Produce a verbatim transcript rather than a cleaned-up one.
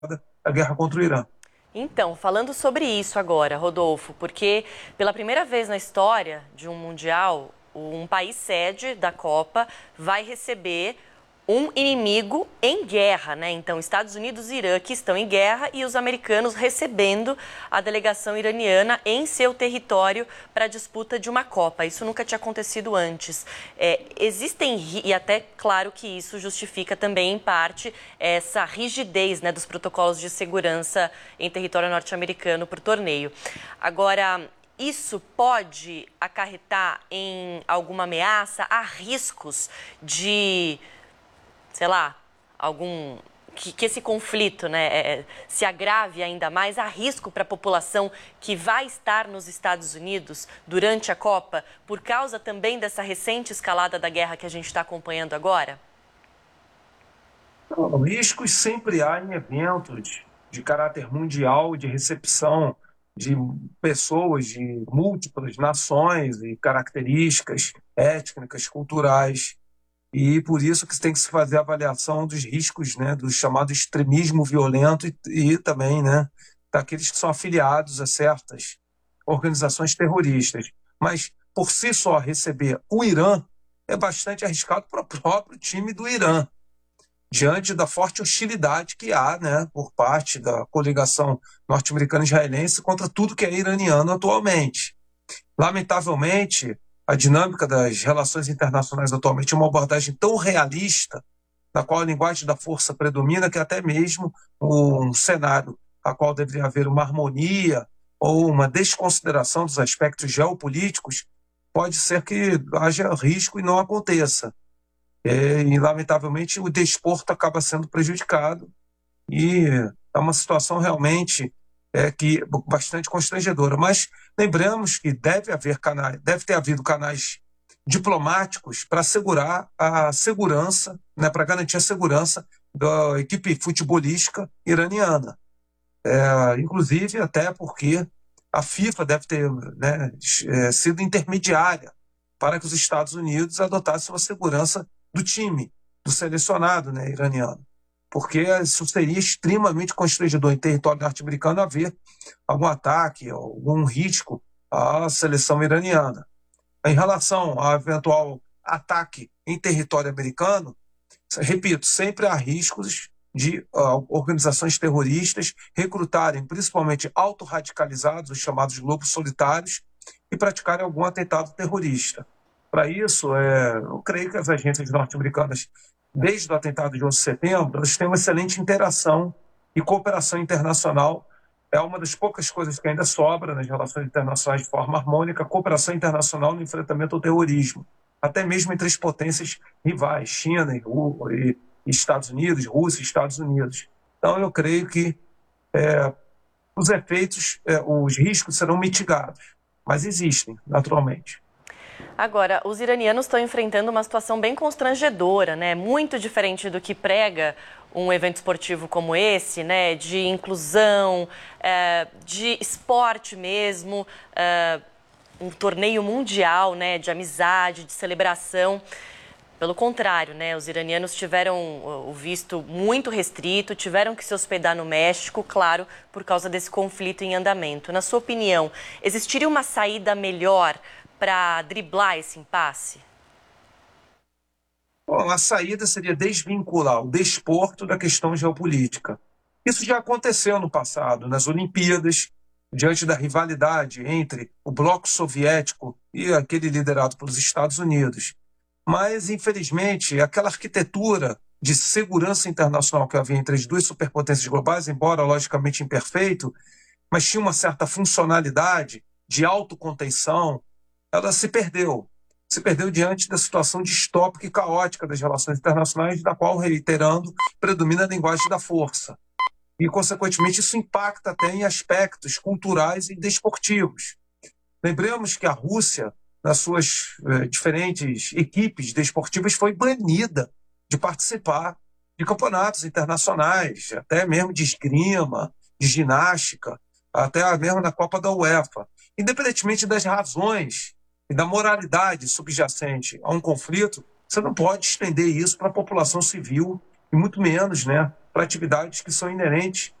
a guerra contra o Irã. Então, falando sobre isso agora, Rodolfo, porque pela primeira vez na história de um Mundial, um país sede da Copa vai receber um inimigo em guerra, né? Então, Estados Unidos e Irã que estão em guerra e os americanos recebendo a delegação iraniana em seu território para a disputa de uma Copa. Isso nunca tinha acontecido antes. É, existem, e até claro que isso justifica também, em parte, essa rigidez, né, dos protocolos de segurança em território norte-americano para o torneio. Agora, isso pode acarretar em alguma ameaça? Há riscos de, sei lá, algum que, que esse conflito, né, é, se agrave ainda mais? Há risco para a população que vai estar nos Estados Unidos durante a Copa, por causa também dessa recente escalada da guerra que a gente está acompanhando agora? Não, riscos sempre há em eventos de caráter mundial, de recepção de pessoas de múltiplas nações e características étnicas, culturais. E por isso que tem que se fazer a avaliação dos riscos, né, do chamado extremismo violento e, e também, né, daqueles que são afiliados a certas organizações terroristas. Mas, por si só, receber o Irã é bastante arriscado para o próprio time do Irã, diante da forte hostilidade que há, né, por parte da coligação norte-americana israelense contra tudo que é iraniano atualmente. Lamentavelmente, a dinâmica das relações internacionais atualmente é uma abordagem tão realista, na qual a linguagem da força predomina, que até mesmo um cenário a qual deveria haver uma harmonia ou uma desconsideração dos aspectos geopolíticos, pode ser que haja risco e não aconteça. É, e, lamentavelmente, o desporto acaba sendo prejudicado e é uma situação realmente é, que bastante constrangedora. Mas lembramos que deve haver canais, deve ter havido canais diplomáticos para assegurar a segurança, né, para garantir a segurança da equipe futebolística iraniana. É, inclusive, até porque a FIFA deve ter, né, sido intermediária para que os Estados Unidos adotassem uma segurança do time, do selecionado, né, iraniano. Porque isso seria extremamente constrangedor em território norte-americano haver algum ataque, algum risco à seleção iraniana. Em relação ao eventual ataque em território americano, repito, sempre há riscos de uh, organizações terroristas recrutarem principalmente autorradicalizados, os chamados lobos solitários, e praticarem algum atentado terrorista. Para isso, é, eu creio que as agências norte-americanas, desde o atentado de onze de setembro, elas têm uma excelente interação e cooperação internacional. É uma das poucas coisas que ainda sobra nas relações internacionais de forma harmônica, a cooperação internacional no enfrentamento ao terrorismo, até mesmo entre as potências rivais, China e, e Estados Unidos, Rússia e Estados Unidos. Então, eu creio que é, os efeitos, é, os riscos serão mitigados, mas existem, naturalmente. Agora, os iranianos estão enfrentando uma situação bem constrangedora, né? Muito diferente do que prega um evento esportivo como esse, né? De inclusão, é, de esporte mesmo, é, um torneio mundial, né? De amizade, de celebração. Pelo contrário, né? Os iranianos tiveram o visto muito restrito, tiveram que se hospedar no México, claro, por causa desse conflito em andamento. Na sua opinião, existiria uma saída melhor para driblar esse impasse? Bom, a saída seria desvincular o desporto da questão geopolítica. Isso já aconteceu no passado, nas Olimpíadas, diante da rivalidade entre o bloco soviético e aquele liderado pelos Estados Unidos. Mas, infelizmente, aquela arquitetura de segurança internacional que havia entre as duas superpotências globais, embora logicamente imperfeito, mas tinha uma certa funcionalidade de autocontenção, ela se perdeu. Se perdeu diante da situação distópica e caótica das relações internacionais, da qual, reiterando, predomina a linguagem da força. E, consequentemente, isso impacta até em aspectos culturais e desportivos. Lembremos que a Rússia, nas suas eh, diferentes equipes desportivas, foi banida de participar de campeonatos internacionais, até mesmo de esgrima, de ginástica, até mesmo na Copa da UEFA. Independentemente das razões e da moralidade subjacente a um conflito, você não pode estender isso para a população civil, e muito menos, né, para atividades que são inerentes